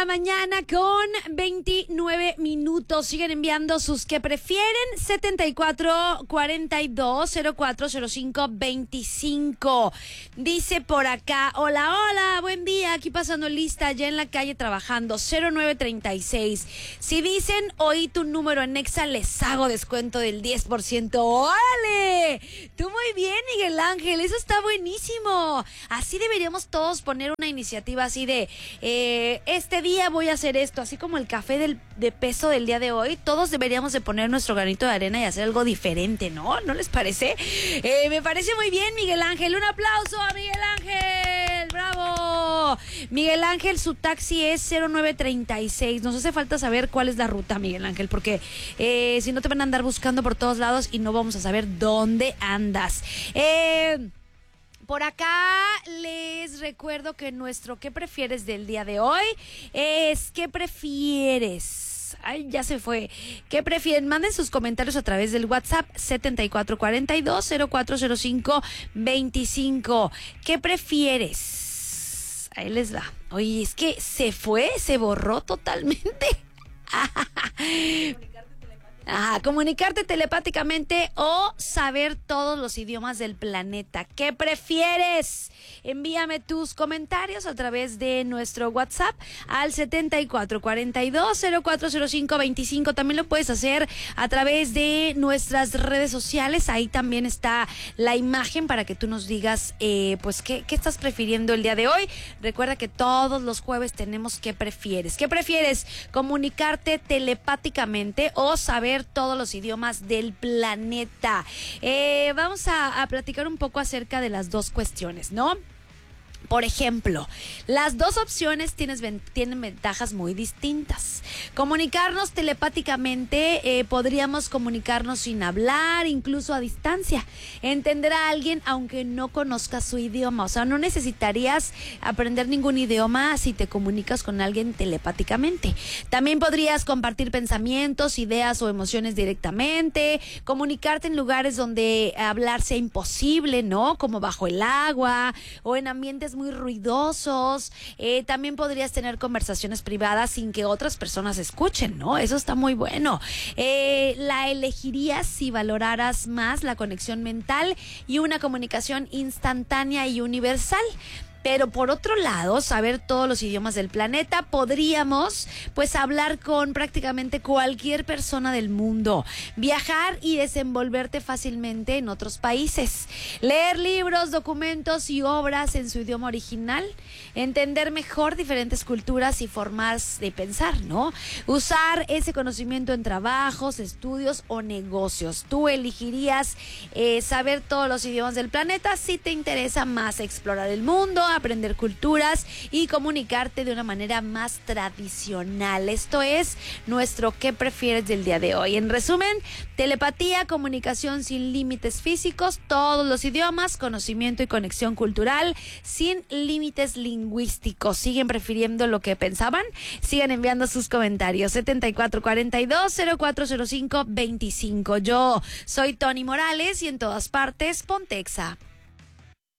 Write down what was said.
la mañana con 29 minutos. Siguen enviando sus que prefieren. 7442-040525. Dice por acá, hola, buen día. Aquí pasando lista, ya en la calle trabajando. 0936. Si dicen, oí tu número en Nexa, les hago descuento del 10%. ¡Órale! Tú muy bien, Miguel Ángel. Eso está buenísimo. Así deberíamos todos poner una iniciativa así de este día voy a hacer esto, así como el café de peso del día de hoy. Todos deberíamos de poner nuestro granito de arena y hacer algo diferente, ¿no? ¿No les parece? Me parece muy bien, Miguel Ángel. Un aplauso a Miguel Ángel. ¡Bravo! Miguel Ángel, su taxi es 0936. Nos hace falta saber cuál es la ruta, Miguel Ángel, porque si no te van a andar buscando por todos lados y no vamos a saber dónde andas. Por acá les recuerdo que nuestro ¿qué prefieres? Del día de hoy es ¿qué prefieres? Ay, ya se fue. ¿Qué prefieren? Manden sus comentarios a través del WhatsApp 7442-040525. ¿Qué prefieres? Ahí les va. Oye, es que se borró totalmente. Comunicarte telepáticamente o saber todos los idiomas del planeta. ¿Qué prefieres? Envíame tus comentarios a través de nuestro WhatsApp al 7442-040525. También lo puedes hacer a través de nuestras redes sociales. Ahí también está la imagen para que tú nos digas pues qué estás prefiriendo el día de hoy. Recuerda que todos los jueves tenemos ¿qué prefieres? ¿Qué prefieres? ¿Comunicarte telepáticamente o saber todos los idiomas del planeta? Vamos a platicar un poco acerca de las dos cuestiones, ¿no? Por ejemplo, las dos opciones tienen ventajas muy distintas. Comunicarnos telepáticamente, podríamos comunicarnos sin hablar, incluso a distancia. Entender a alguien aunque no conozcas su idioma. O sea, no necesitarías aprender ningún idioma si te comunicas con alguien telepáticamente. También podrías compartir pensamientos, ideas o emociones directamente. Comunicarte en lugares donde hablar sea imposible, ¿no? Como bajo el agua o en ambientes muy ruidosos. También podrías tener conversaciones privadas sin que otras personas escuchen, ¿no? Eso está muy bueno. La elegirías si valoraras más la conexión mental y una comunicación instantánea y universal. Pero por otro lado, saber todos los idiomas del planeta, podríamos pues hablar con prácticamente cualquier persona del mundo, viajar y desenvolverte fácilmente en otros países, leer libros, documentos y obras en su idioma original, entender mejor diferentes culturas y formas de pensar, ¿no? Usar ese conocimiento en trabajos, estudios o negocios. Tú elegirías saber todos los idiomas del planeta si te interesa más explorar el mundo, aprender culturas y comunicarte de una manera más tradicional. Esto es nuestro ¿qué prefieres? Del día de hoy. En resumen, telepatía, comunicación sin límites físicos, todos los idiomas, conocimiento y conexión cultural sin límites lingüísticos. ¿Siguen prefiriendo lo que pensaban? Sigan enviando sus comentarios. 7442-040525. Yo soy Tony Morales y en todas partes, Pontexa.